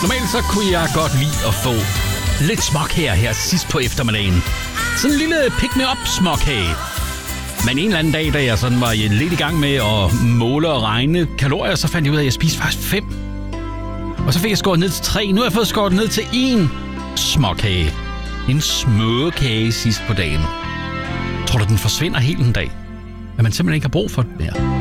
Normalt så kunne jeg godt lide at få lidt småkager her sidst på eftermiddagen. Sådan en lille pick-me-up småkage. Men en eller anden dag, da jeg sådan var lidt i gang med at måle og regne kalorier, så fandt jeg ud af, at jeg spiste faktisk 5. Og så fik jeg skåret ned til 3. Nu har jeg fået skåret ned til 1 småkage. En smørkage sidst på dagen. Tror du, den forsvinder helt en dag? At man simpelthen ikke har brug for den mere?